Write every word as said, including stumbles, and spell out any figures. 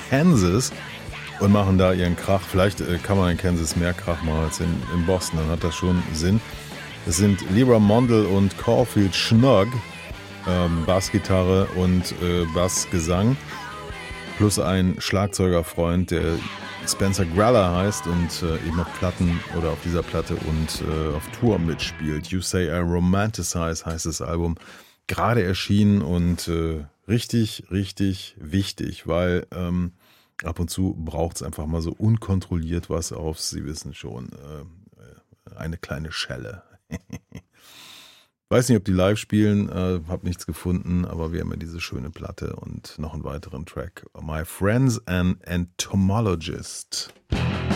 Kansas und machen da ihren Krach. Vielleicht äh, kann man in Kansas mehr Krach machen als in, in Boston, dann hat das schon Sinn. Es sind Lira Mondle und Caulfield Schnogg, ähm, Bassgitarre und äh, Bassgesang, plus ein Schlagzeugerfreund, der Spencer Greller heißt und äh, eben auf Platten oder auf dieser Platte und äh, auf Tour mitspielt. You Say I Romanticize heißt das Album, gerade erschienen und äh, richtig, richtig wichtig, weil ähm, ab und zu braucht es einfach mal so unkontrolliert was auf, Sie wissen schon, äh, eine kleine Schelle. Weiß nicht, ob die live spielen, äh, hab nichts gefunden, aber wir haben ja diese schöne Platte und noch einen weiteren Track. My Friends, an Entomologist.